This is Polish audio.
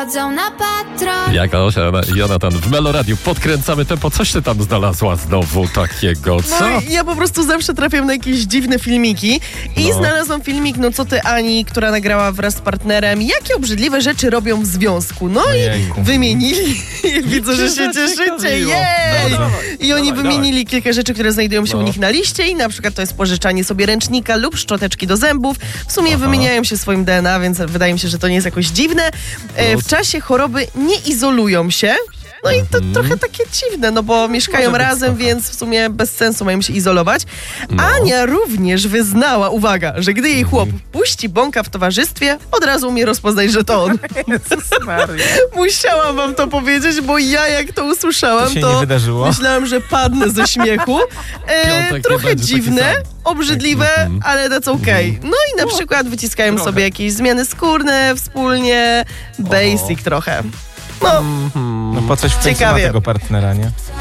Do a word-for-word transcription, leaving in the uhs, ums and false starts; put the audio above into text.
wchodzą na patron. Jak Osia i Jonatan w Meloradiu podkręcamy tempo. Coś ty tam znalazła znowu takiego, co? No, ja po prostu zawsze trafiam na jakieś dziwne filmiki i No. znalazłam filmik, no co ty Ani, która nagrała wraz z partnerem, jakie obrzydliwe rzeczy robią w związku. No Ojejku. i wymienili. Widzę, że się cieszycie. Jej! I oni Dawaj, wymienili kilka rzeczy, które znajdują się No. u nich na liście i na przykład to jest pożyczanie sobie ręcznika lub szczoteczki do zębów. W sumie Aha. wymieniają się swoim D N A, więc wydaje mi się, że to nie jest jakoś dziwne. E, No. W czasie choroby nie izolują się. No i to Mhm. trochę takie dziwne, no bo mieszkają być razem, trochę. więc w sumie bez sensu mają się izolować. No. Ania również wyznała, uwaga, że gdy jej chłop Mhm. puści bąka w towarzystwie, od razu umie rozpoznać, że to on. Musiałam wam to powiedzieć, bo ja jak to usłyszałam, To się to nie wydarzyło? myślałam, że padnę ze śmiechu. E, Piątek nie trochę będzie taki dziwne, sam. obrzydliwe, Mhm. ale that's okay. No i na przykład wyciskają trochę. sobie jakieś zmiany skórne wspólnie, basic trochę. No, No po coś w końcu ma Ciekawie. tego partnera, nie?